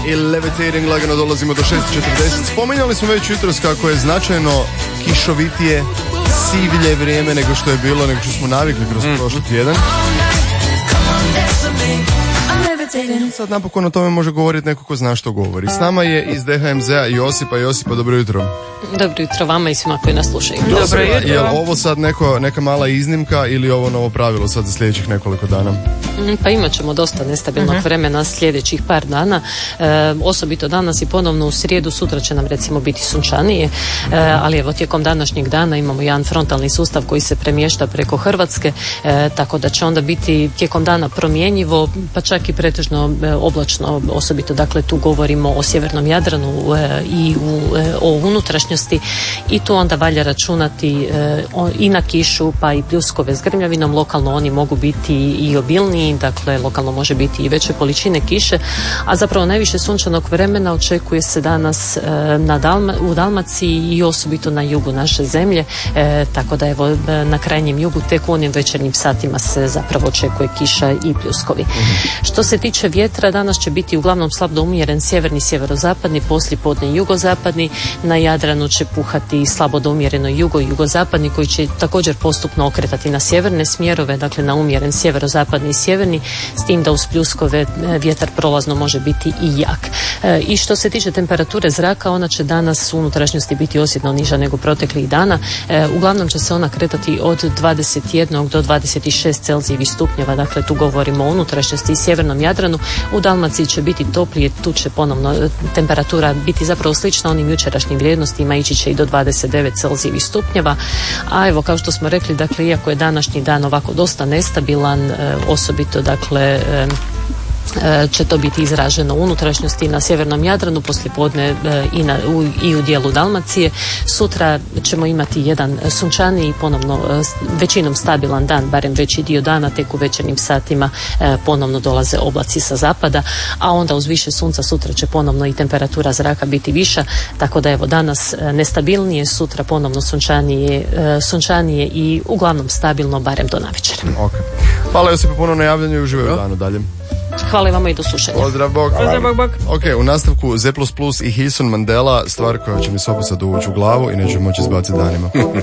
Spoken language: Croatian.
i Levitating, lagano dolazimo do 6:40. Spominjali smo već jutros kako je značajno kišovitije, sivlje vrijeme nego što je bilo, nego što smo navikli kroz prošli tjedan. Sad napokon o tome može govoriti neko ko zna što govori. S nama je iz DHMZ-a Josipa. Josipa, dobro jutro. Dobro jutro vama i svima koji nas slušaju. Dobro jutro. Je li ovo sad neka mala iznimka ili ovo novo pravilo sad za sljedećih nekoliko dana? Pa imat ćemo dosta nestabilnog vremena sljedećih par dana. Osobito danas i ponovno u srijedu, sutra će nam recimo biti sunčanije, ali evo tijekom današnjeg dana imamo jedan frontalni sustav koji se premješta preko Hrvatske, tako da će onda biti tijekom dana promjenjivo, pa čak i pretežno oblačno, osobito dakle tu govorimo o sjevernom Jadranu i o unutrašnjosti, i tu onda valja računati i na kišu pa i pljuskove s grmljavinom. Lokalno oni mogu biti i obilniji, dakle lokalno može biti i veće količine kiše, a zapravo najviše sunčanog vremena očekuje se danas u Dalmaciji i osobito na jugu naše zemlje, tako da evo na krajnjem jugu tek u onim večernjim satima se zapravo očekuje kiša i pljuskovi. Što se tiče vjetra, danas će biti uglavnom slab do umjeren sjeverni, sjeverozapadni, poslijepodne jugozapadni. Na Jadranu će puhati slabo do umjereno jugo i jugozapadni, koji će također postupno okretati na sjeverne smjerove, dakle na umjeren sjeverozapadni i sjeverni, s tim da uz pljuskove vjetar prolazno može biti i jak. I što se tiče temperature zraka, ona će danas u unutrašnjosti biti osjetno niža nego proteklih dana. Uglavnom će se ona kretati od 21 do 26 Celzijevih stupnjeva, dakle tu govorimo o unutrašnjosti i sjevernom Jadranu. U Dalmaciji će biti toplije, tu će ponovno temperatura biti zapravo slična onim jučerašnjim vrijednostima, ići će i do 29 Celzijevih stupnjeva. A evo, kao što smo rekli, dakle iako je današnji dan ovako dosta nestabilan, osobito dakle će to biti izraženo u unutrašnjosti na sjevernom Jadranu, poslijepodne i u dijelu Dalmacije. Sutra ćemo imati jedan sunčaniji, ponovno većinom stabilan dan, barem veći dio dana, tek u večernjim satima ponovno dolaze oblaci sa zapada, a onda uz više sunca sutra će ponovno i temperatura zraka biti viša, tako da evo danas nestabilnije, sutra ponovno sunčanije i uglavnom stabilno, barem do navečer. Okay. Hvala Josipa puno na javljanju i uživaju u danu dalje. Hvala vama i do slušanja. Pozdrav, bok. Ok, u nastavku Z++ i Hilson Mandela, stvar koja će mi soba sad uvući u glavu i neću moći izbaciti danima.